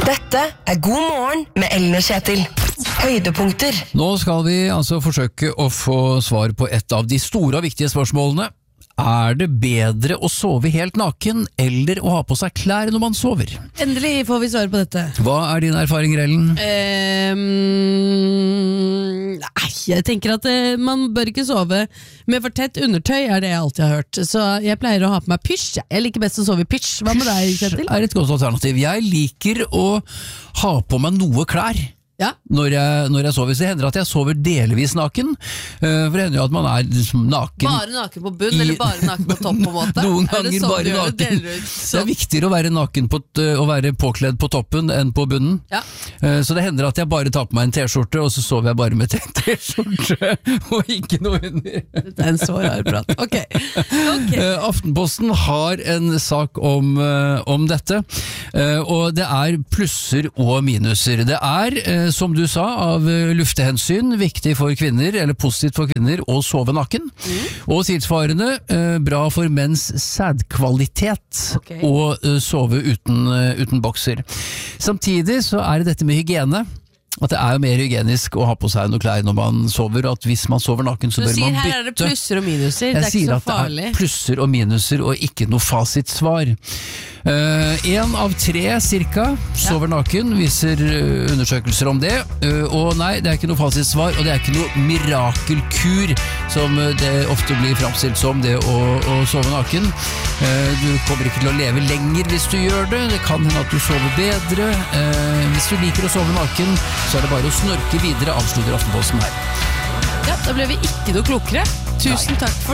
Dette God morgen med Ellen og Kjetil. Høydepunkter. Nå skal vi altså forsøke å få svar på et av de store og viktige spørsmålene. Er det bedre å sove helt naken eller å ha på seg klær når man sover? Endelig får vi svar på dette. Hva er din erfaring, Ellen? Nei, jeg tenker at man bør ikke sove med for tett undertøy, er det jeg alltid har hørt. Så jeg pleier å ha på meg pysj. Jeg liker best å sove i pysj. Hva med deg, Kjetil? Er et godt alternativ. Jeg liker å ha på meg noe klær. Ja. Når jeg sover, så hender det at jeg sover delvis naken. For det hender jo at man er liksom naken. Bare naken på bunn, eller bare naken på topp på en måte? Noen ganger bare naken. Det er viktigere å være naken og være påkledd på toppen enn på bunnen. Ja. Så det hender at jeg bare tar på meg en t-skjorte, og så sover jeg bare med t-skjorte og ikke noe under. Det er en så rar prat. Ok. Aftenposten har en sak om dette, og det er plusser og minuser. Det er, som du sa, av luftehensyn viktig for kvinner, eller positivt for kvinner, å sove naken. Og tilsvarende bra for menns sædkvalitet å sove uten bokser. Samtidig så er det dette med hygiene. At det er jo mer hygienisk å ha på seg noe klær når man sover, og at hvis man sover naken så bør man bytte. Du sier her er det plusser og minuser, det er ikke så farlig. Jeg sier at det er plusser og minuser og ikke noe fasitsvar. 1 av 3 cirka sover naken, viser undersøkelser om det, og nei, det er ikke noe fasitsvar, og det er ikke noe mirakelkur som det ofte blir fremstilt som, det å sove naken. Du kommer ikke til å leve lenger hvis du gjør det, det kan hende at du sover bedre. Hvis du liker å sove naken, så er det bare å snorke videre, avslutter Aftenposten her. Ja, da ble vi ikke noe klokere. Tusen takk for